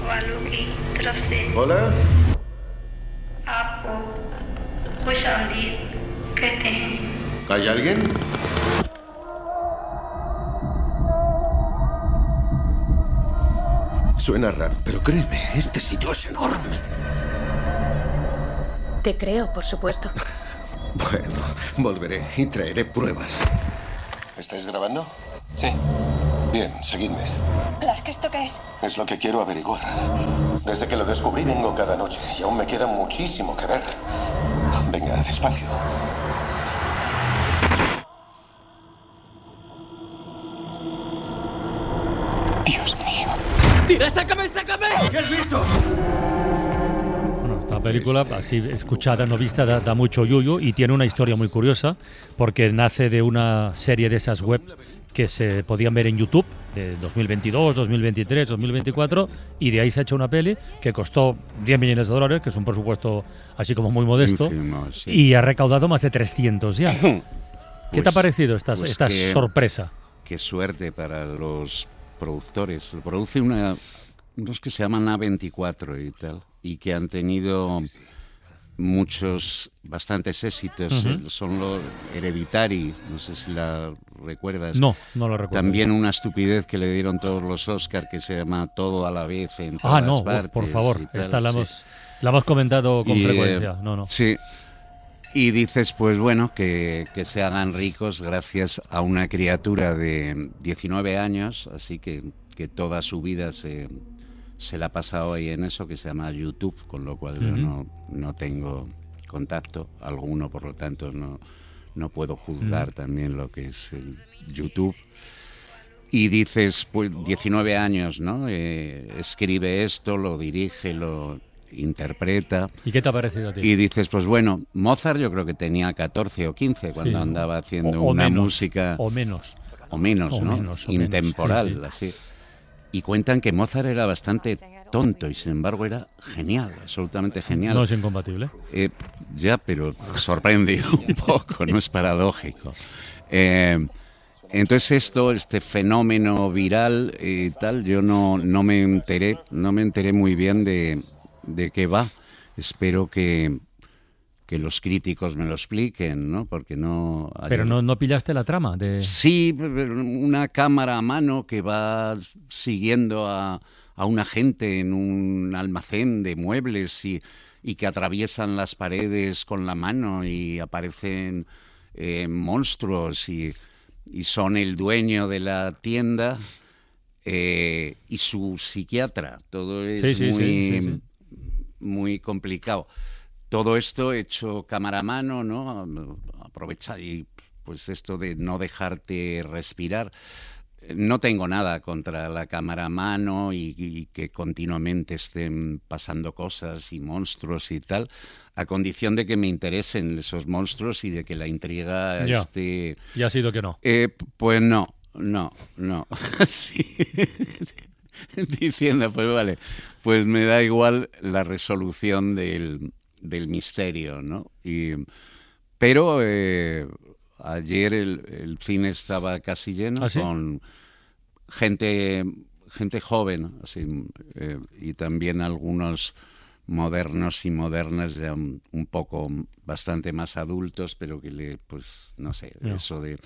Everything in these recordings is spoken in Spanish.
वालों की तरफ से Hola. आपको खुश आमदीद कहते हैं। ¿Hay alguien? Suena raro, pero créeme, este sitio es enorme. Te creo, por supuesto. Bueno, volveré y traeré pruebas. ¿Estáis grabando? Sí. Bien, seguidme. Clark, ¿esto qué es? Es lo que quiero averiguar. Desde que lo descubrí vengo cada noche y aún me queda muchísimo que ver. Venga, despacio. Dios mío. ¡Tira, sácame, sácame! ¿Qué has visto? Bueno, esta película, así escuchada, no vista, da mucho yuyu y tiene una historia muy curiosa porque nace de una serie de esas webs que se podían ver en YouTube de 2022, 2023, 2024 y de ahí se ha hecho una peli que costó 10 millones de dólares, que es un presupuesto así como muy modesto, Ínfimo, sí. y ha recaudado más de 300 ya. ¿Qué te ha parecido esta sorpresa? Qué suerte para los productores. Lo produce unos que se llaman A24 y tal, y que han tenido bastantes éxitos. Son los Hereditary, no sé si la recuerdas. No la recuerdo. También una estupidez que le dieron todos los Oscar que se llama Todo a la vez en todas partes. Por favor, y tal, esta la sí. hemos comentado con frecuencia. Sí. Y dices, pues bueno, que se hagan ricos gracias a una criatura de 19 años, así que toda su vida se la ha pasado ahí en eso, que se llama YouTube, con lo cual yo no tengo contacto alguno, por lo tanto no puedo juzgar también lo que es el YouTube. Y dices, pues 19 años, ¿no? Escribe esto, lo dirige, lo interpreta. ¿Y qué te ha parecido a ti? Y dices, pues bueno, Mozart yo creo que tenía 14 o 15 cuando andaba haciendo una música... O menos, ¿no? Intemporal, así. Y cuentan que Mozart era bastante tonto y sin embargo era genial, absolutamente genial. No es incompatible. Ya, pero sorprende un poco, no es paradójico. Entonces este fenómeno viral y tal, yo no me enteré muy bien de qué va. Espero que los críticos me lo expliquen, ¿no? Porque no... Pero no pillaste la trama de... Sí, una cámara a mano que va siguiendo a una gente en un almacén de muebles y que atraviesan las paredes con la mano y aparecen monstruos y son el dueño de la tienda y su psiquiatra. Todo es muy complicado. Todo esto hecho cámara a mano, ¿no? Aprovecha y pues esto de no dejarte respirar. No tengo nada contra la cámara a mano y que continuamente estén pasando cosas y monstruos y tal, a condición de que me interesen esos monstruos y de que la intriga esté... Y ha sido que no. Pues no. Sí. Diciendo, pues vale, pues me da igual la resolución del misterio, ¿no? Pero ayer el cine estaba casi lleno. ¿Ah, sí? Con gente joven, así, y también algunos modernos y modernas ya un poco bastante más adultos, pero que pues no sé, eso de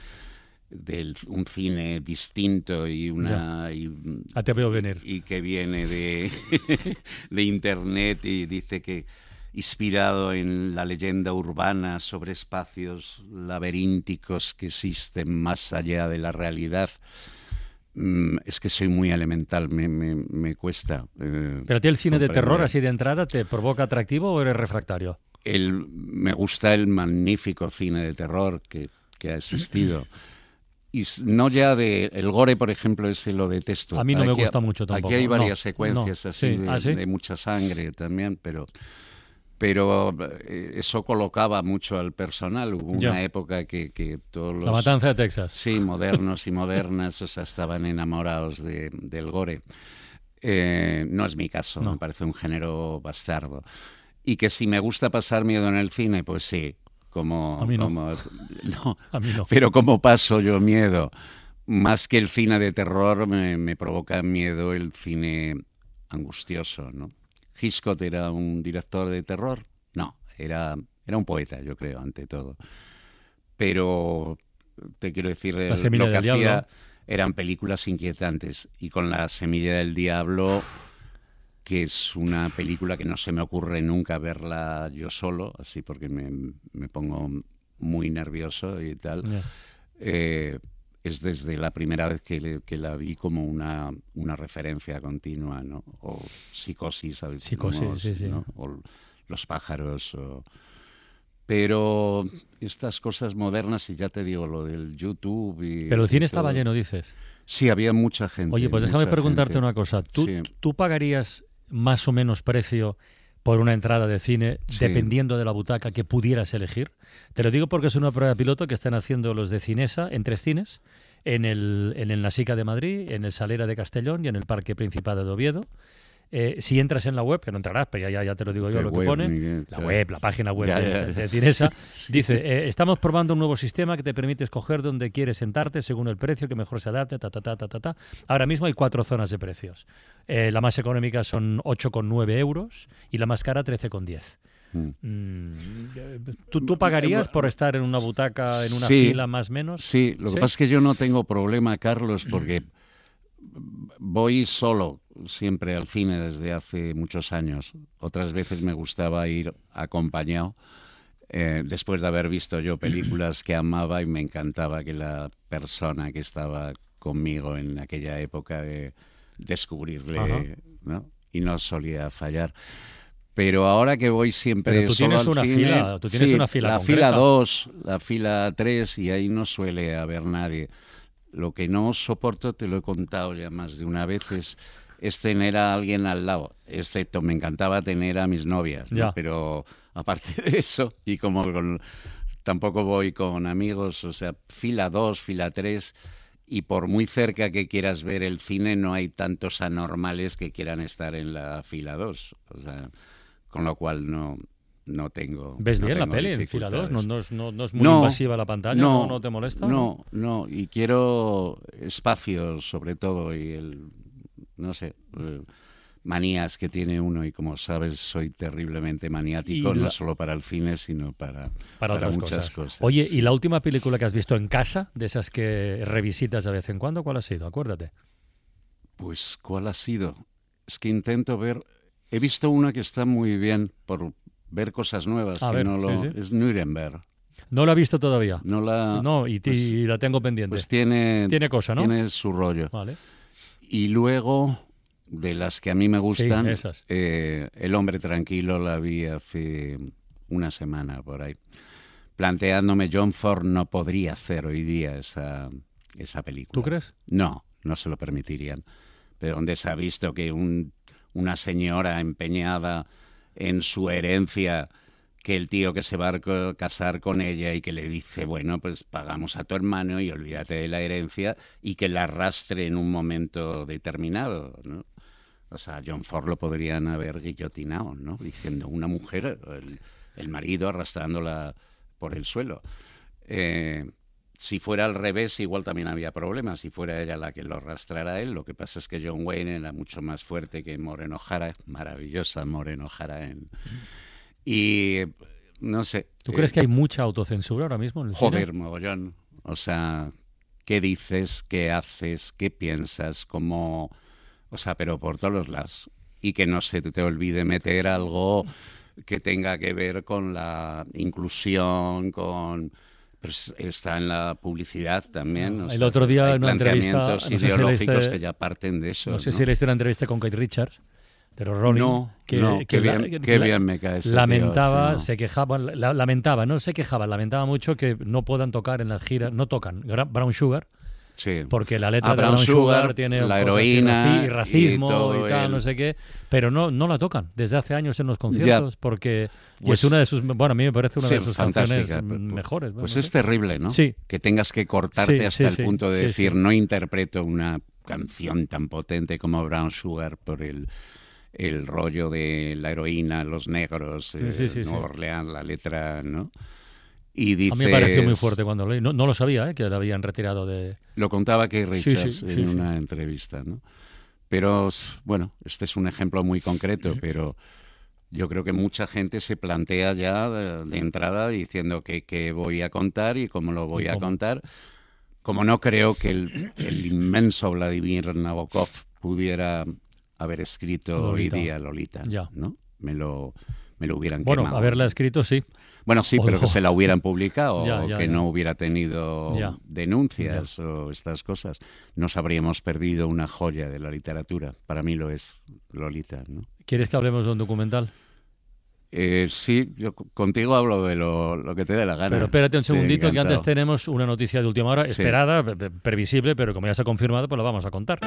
un cine distinto y te veo venir. Y que viene de internet y dice que inspirado en la leyenda urbana sobre espacios laberínticos que existen más allá de la realidad. Es que soy muy elemental, me cuesta. ¿Pero a ti el cine de terror así de entrada te provoca atractivo o eres refractario? Me gusta el magnífico cine de terror que ha existido. Y no ya el gore, por ejemplo, ese lo detesto. A mí no me gusta mucho tampoco. Aquí hay varias secuencias así de mucha sangre también, pero eso colocaba mucho al personal. Hubo una época que todos los... La Matanza de Texas. Sí, modernos y modernas, o sea, estaban enamorados del gore. No es mi caso, me parece un género bastardo. Y que si me gusta pasar miedo en el cine, pues sí. A mí no. A mí no. Pero como paso yo miedo, más que el cine de terror, me provoca miedo el cine angustioso, ¿no? Hitchcock era un director de terror, no, era un poeta, yo creo, ante todo. Pero te quiero decir, La semilla lo que del hacía diablo. eran películas inquietantes, y con La semilla del diablo, que es una película que no se me ocurre nunca verla yo solo, así porque me pongo muy nervioso y tal. Ya. Es desde la primera vez que la vi como una referencia continua, ¿no? O Psicosis, ¿sabes? Psicosis, sí. ¿no? O Los pájaros. Pero estas cosas modernas, y ya te digo, lo del YouTube y... Pero el cine y estaba todo. lleno, dices. Sí, había mucha gente. Oye, pues déjame mucha preguntarte gente. una cosa. Sí. ¿Tú pagarías más o menos precio por una entrada de cine, Sí. dependiendo de la butaca que pudieras elegir? Te lo digo porque es una prueba piloto que están haciendo los de Cinesa en 3 cines, en el Nasica de Madrid, en el Salera de Castellón y en el Parque Principado de Oviedo. Si entras en la web, que no entrarás, pero ya te lo digo yo ¿Qué lo que web, pone, Miguel? la página web Ya, de Cinesa, dice, estamos probando un nuevo sistema que te permite escoger dónde quieres sentarte según el precio que mejor se adapte, ta. Ahora mismo hay 4 zonas de precios. La más económica son 8,9 euros y la más cara 13,10. ¿Tú pagarías por estar en una butaca, en una Sí, fila más o menos? Sí, lo que pasa es que yo no tengo problema, Carlos, porque voy solo siempre al cine desde hace muchos años. Otras veces me gustaba ir acompañado, después de haber visto yo películas que amaba, y me encantaba que la persona que estaba conmigo en aquella época descubrirle, Ajá. ¿no? Y no solía fallar. Pero ahora que voy siempre Pero tú solo tienes al una cine, fila, tú tienes sí, una fila la concreta. fila 2, la fila 3, y ahí no suele haber nadie. Lo que no soporto, te lo he contado ya más de una vez, es tener a alguien al lado. Excepto, me encantaba tener a mis novias, ¿no? Ya. Pero aparte de eso, y como tampoco voy con amigos, o sea, fila 2, fila 3, y por muy cerca que quieras ver el cine, no hay tantos anormales que quieran estar en la fila 2. O sea, con lo cual no tengo. ¿Ves no bien la tengo peli en fila 2? dificultades. ¿No es muy invasiva la pantalla? ¿No te molesta? No, y quiero espacio sobre todo, y no sé, manías que tiene uno, y como sabes soy terriblemente maniático, no solo para el cine, sino para otras muchas cosas. Oye, sí. ¿y la última película que has visto en casa, de esas que revisitas de vez en cuando, cuál ha sido? Acuérdate. Pues, ¿cuál ha sido? Es que intento ver... He visto una que está muy bien por ver cosas nuevas. A que ver, no sí. Es Nuremberg. No la he visto todavía. No, y pues- la tengo pendiente. Pues tiene cosa, ¿no? Tiene su rollo. Vale. Y luego, de las que a mí me gustan, Sí, esas. El hombre tranquilo la vi hace una semana por ahí, planteándome, John Ford no podría hacer hoy día esa película. ¿Tú crees? No se lo permitirían. Pero donde se ha visto que una señora empeñada en su herencia, que el tío que se va a casar con ella y que le dice, bueno, pues pagamos a tu hermano y olvídate de la herencia, y que la arrastre en un momento determinado, ¿no? O sea, John Ford lo podrían haber guillotinado, ¿no? Diciendo, una mujer, el marido arrastrándola por el suelo. Si fuera al revés, igual también había problemas. Si fuera ella la que lo arrastrara a él. Lo que pasa es que John Wayne era mucho más fuerte que Maureen O'Hara, maravillosa Maureen O'Hara. Y no sé. ¿Tú crees que hay mucha autocensura ahora mismo en el cine? Joder, mogollón. O sea, ¿qué dices? ¿Qué haces? ¿Qué piensas? ¿Cómo? O sea, pero por todos los lados. Y que no se te olvide meter algo que tenga que ver con la inclusión, pues está en la publicidad también. O El sea, otro día hay en una entrevista, planteamientos no sé si ideológicos leíste- que ya parten de eso. No sé si leíste una entrevista con Kate Richards, pero Ronnie, No, qué bien me cae ese tío, lamentaba, sí, no. se quejaba, lamentaba mucho que no puedan tocar en las giras, no tocan Brown Sugar, Sí. porque la letra de Brown Brown Sugar tiene la cosas así, heroína y racismo todo y tal, no sé qué, pero no la tocan desde hace años en los conciertos, porque y Pues- es una de sus, bueno, a mí me parece una Sí, de sus fantástica. canciones mejores. Pues no es sé. terrible, ¿no? Sí. Que tengas que cortarte Sí, hasta sí, el punto de sí, decir, sí. no interpreto una canción tan potente como Brown Sugar por el rollo de la heroína, los negros, Sí. Nueva Orleans, la letra, ¿no? Y dices, A mí me pareció muy fuerte cuando lo leí. No lo sabía, que la habían retirado de... Lo contaba Kay Richards sí, en sí. una entrevista, ¿no? pero bueno, este es un ejemplo muy concreto, pero yo creo que mucha gente se plantea ya de entrada diciendo qué voy a contar y cómo lo voy a contar. Como no creo que el inmenso Vladimir Nabokov pudiera haber escrito hoy día Lolita, ¿no? Me lo hubieran quemado. Bueno, haberla escrito sí. Bueno, sí, pero que se la hubieran publicado o que no hubiera tenido Ya. denuncias o estas cosas. Nos habríamos perdido una joya de la literatura. Para mí lo es Lolita, ¿no? ¿Quieres que hablemos de un documental? Sí, yo contigo hablo de lo que te dé la gana. Pero espérate un segundito, encantado. que antes tenemos una noticia de última hora, esperada, previsible, pero como ya se ha confirmado, pues la vamos a contar.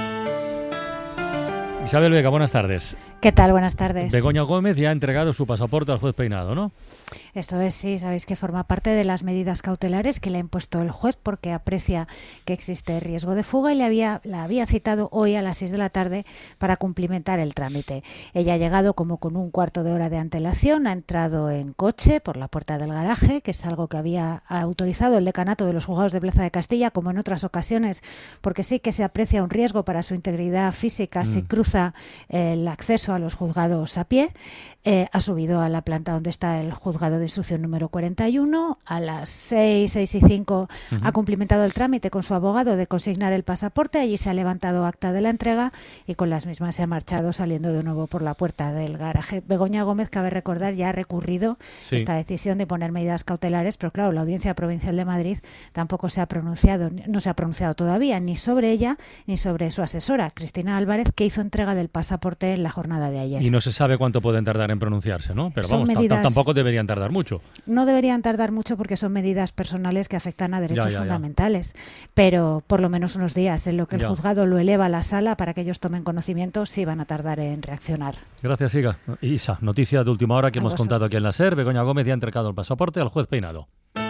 Isabel Vega, buenas tardes. ¿Qué tal? Buenas tardes. Begoña Gómez ya ha entregado su pasaporte al juez Peinado, ¿no? Eso es, sí. Sabéis que forma parte de las medidas cautelares que le ha impuesto el juez porque aprecia que existe riesgo de fuga y la había citado hoy a las 6 de la tarde para cumplimentar el trámite. Ella ha llegado como con un cuarto de hora de antelación, ha entrado en coche por la puerta del garaje, que es algo que había autorizado el decanato de los juzgados de Plaza de Castilla, como en otras ocasiones, porque sí que se aprecia un riesgo para su integridad física si cruza el acceso a los juzgados a pie. Ha subido a la planta donde está el juzgado de instrucción número 41. A las 6:05 ha cumplimentado el trámite con su abogado de consignar el pasaporte. Allí se ha levantado acta de la entrega y con las mismas se ha marchado saliendo de nuevo por la puerta del garaje. Begoña Gómez, cabe recordar, ya ha recurrido esta decisión de poner medidas cautelares, pero claro, la Audiencia Provincial de Madrid tampoco se ha pronunciado, no se ha pronunciado todavía ni sobre ella ni sobre su asesora, Cristina Álvarez, que hizo entrega del pasaporte en la jornada de ayer. Y no se sabe cuánto pueden tardar en pronunciarse, ¿no? Pero Son vamos, medidas... tampoco deberían tardar mucho. No deberían tardar mucho porque son medidas personales que afectan a derechos fundamentales, pero por lo menos unos días en lo que el juzgado lo eleva a la sala para que ellos tomen conocimiento, sí van a tardar en reaccionar. Gracias, Isa. Noticia de última hora que hemos contado aquí en la SER. Begoña Gómez ya ha entregado el pasaporte al juez Peinado.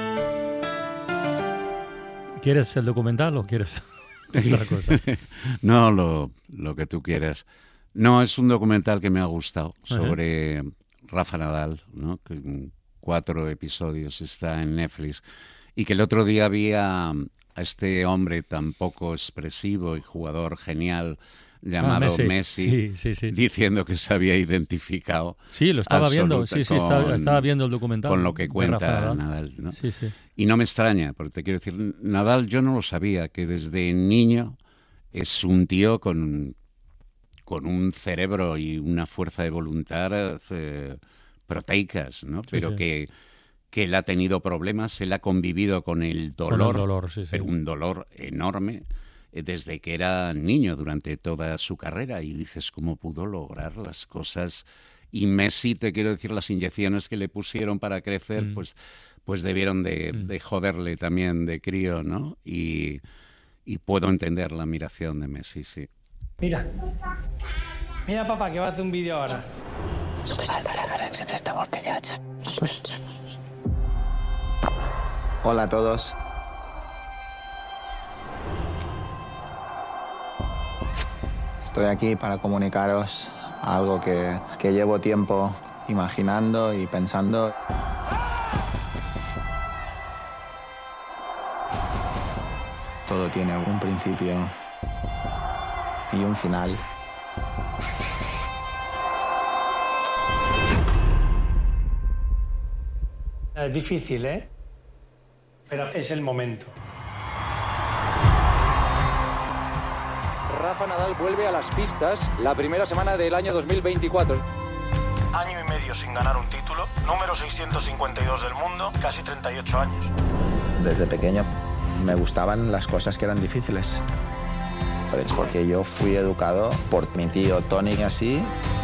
¿Quieres el documental o quieres otra cosa? No, lo que tú quieras. No, es un documental que me ha gustado sobre Rafa Nadal, ¿no? Que en 4 episodios está en Netflix. Y que el otro día vi a este hombre tan poco expresivo y jugador genial llamado Messi diciendo que se había identificado. Sí, lo estaba viendo. Estaba viendo el documental. Con lo que cuenta Nadal, ¿no? Sí. Y no me extraña, porque te quiero decir, Nadal yo no lo sabía, que desde niño es un tío con un cerebro y una fuerza de voluntad proteicas, ¿no? Pero que él ha tenido problemas, él ha convivido con el dolor, pero un dolor enorme desde que era niño durante toda su carrera. Y dices, ¿cómo pudo lograr las cosas? Y Messi, te quiero decir, las inyecciones que le pusieron para crecer, pues debieron de joderle también de crío, ¿no? Y puedo entender la admiración de Messi, sí. Mira, papá, que va a hacer un vídeo ahora. Hola a todos. Estoy aquí para comunicaros algo que llevo tiempo imaginando y pensando. Todo tiene un principio y un final. Es difícil, ¿eh? Pero es el momento. Rafa Nadal vuelve a las pistas la primera semana del año 2024. Año y medio sin ganar un título, número 652 del mundo, casi 38 años. Desde pequeño me gustaban las cosas que eran difíciles. Porque yo fui educado por mi tío Tony así.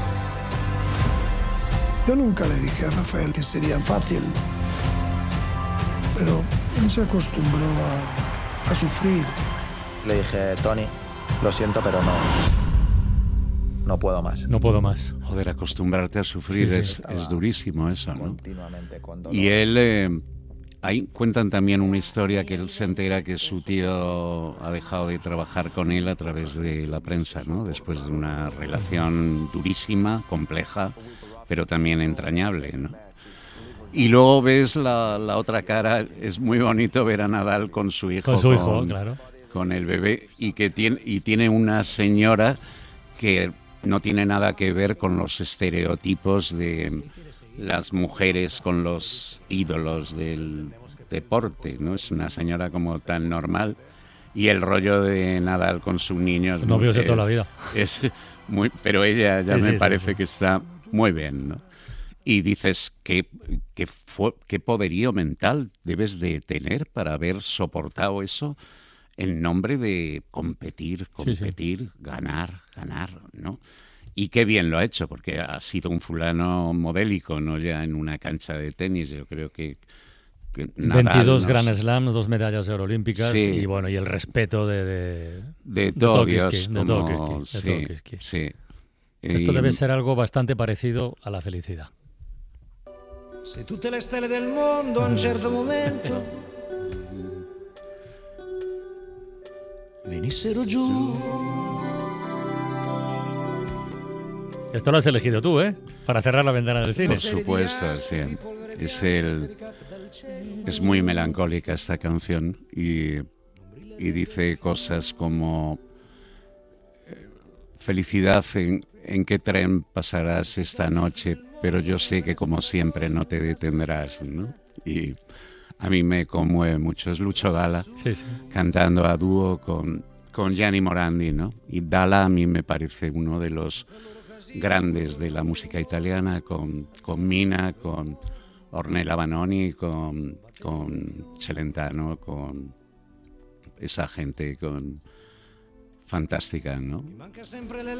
Yo nunca le dije a Rafael que sería fácil, pero él se acostumbró a sufrir. Le dije, Tony, lo siento, pero no puedo más. No puedo más. Joder, acostumbrarte a sufrir es durísimo eso, ¿no? Continuamente con dolor. Y él... ahí cuentan también una historia que él se entera que su tío ha dejado de trabajar con él a través de la prensa, ¿no? Después de una relación durísima, compleja, pero también entrañable, ¿no? Y luego ves la otra cara. Es muy bonito ver a Nadal con su hijo. Con su hijo, claro. Con el bebé, y tiene una señora que no tiene nada que ver con los estereotipos de las mujeres con los ídolos del deporte, ¿no? Es una señora como tan normal, y el rollo de Nadal con sus niños... Novios de toda la vida. Es muy, pero ella ya me parece que está muy bien, ¿no? Y dices, ¿qué poderío mental debes de tener para haber soportado eso en nombre de competir, ganar, ¿no? Y qué bien lo ha hecho, porque ha sido un fulano modélico, no ya en una cancha de tenis. Yo creo que 22 Grand Slams, 2 medallas de oro olímpicas, y bueno, y el respeto de todo Dios, sí. Esto debe ser algo bastante parecido a la felicidad. Se tutte le stelle del mondo a un certo momento venissero giù. Esto lo has elegido tú, ¿eh? Para cerrar la ventana del cine. Por supuesto, sí. Es muy melancólica esta canción y dice cosas como felicidad, en qué tren pasarás esta noche, pero yo sé que como siempre no te detendrás, ¿no? Y a mí me conmueve mucho. Es Lucio Dalla cantando a dúo con Gianni Morandi, ¿no? Y Dalla a mí me parece uno de los grandes de la música italiana, con Mina, con Ornella Vanoni, con Celentano, con esa gente fantástica, ¿no? Mi manca sempre